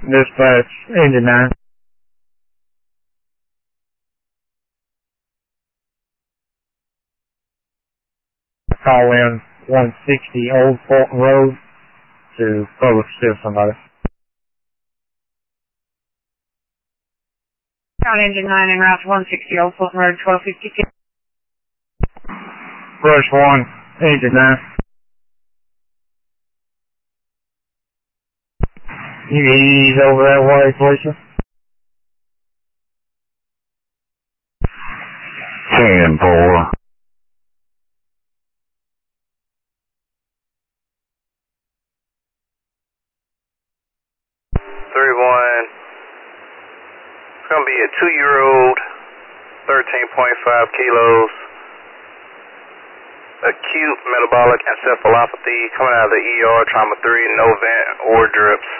Dispatch, engine 9. Call in 160 Old Fulton Road to public assist somebody. Count engine 9 en route to 160 Old Fulton Road, 1252. Brush 1, engine 9. You can ease over that way, please. 10-4. It's going to be a 2-year-old, 13.5 kilos, acute metabolic encephalopathy coming out of the ER, trauma 3, no vent or drips.